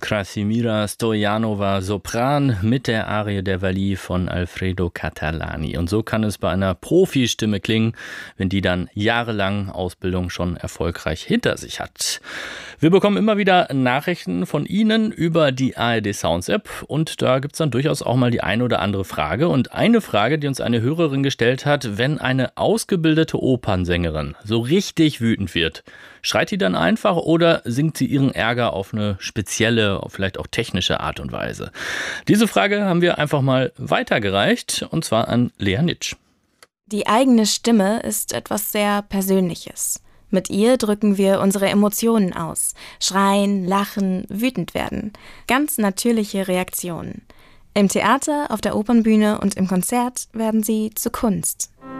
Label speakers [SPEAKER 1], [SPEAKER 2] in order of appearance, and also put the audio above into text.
[SPEAKER 1] Krasimira Stojanova Sopran mit der Arie der Wali von Alfredo Catalani. Und so kann es bei einer Profistimme klingen, wenn die dann jahrelang Ausbildung schon erfolgreich hinter sich hat. Wir bekommen immer wieder Nachrichten von Ihnen über die ARD Sounds App und da gibt es dann durchaus auch mal die eine oder andere Frage. Und eine Frage, die uns eine Hörerin gestellt hat: Wenn eine ausgebildete Opernsängerin so richtig wütend wird, schreit die dann einfach oder singt sie ihren Ärger auf eine spezielle, vielleicht auch technische Art und Weise? Diese Frage haben wir einfach mal weitergereicht, und zwar an Lea Nitsch.
[SPEAKER 2] Die eigene Stimme ist etwas sehr Persönliches. Mit ihr drücken wir unsere Emotionen aus. Schreien, lachen, wütend werden. Ganz natürliche Reaktionen. Im Theater, auf der Opernbühne und im Konzert werden sie zu Kunst.